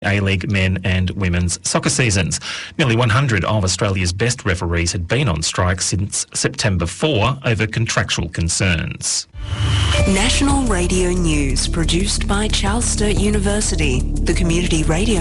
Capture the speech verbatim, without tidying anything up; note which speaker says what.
Speaker 1: A-League men and women's soccer seasons. Nearly one hundred of Australia's best referees had been on strike since September fourth over contractual concerns.
Speaker 2: National Radio News, produced by Charles Sturt University, the community radio